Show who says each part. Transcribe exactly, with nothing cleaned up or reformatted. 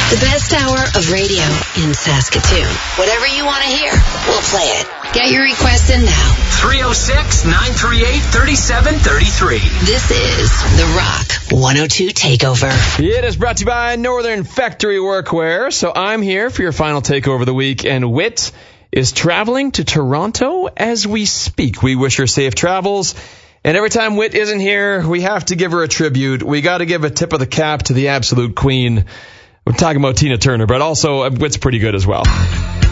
Speaker 1: The best hour of radio in Saskatoon. Whatever you want to hear, we'll play it. Get your request in now.
Speaker 2: three oh six, nine three eight, three seven three three.
Speaker 1: This is The Rock one oh two Takeover.
Speaker 3: It is brought to you by Northern Factory Workwear. So I'm here for your final takeover of the week, and Whit is traveling to Toronto as we speak. We wish her safe travels. And every time Whit isn't here, we have to give her a tribute. We got to give a tip of the cap to the absolute queen. We're talking about Tina Turner, but also Whit's pretty good as well.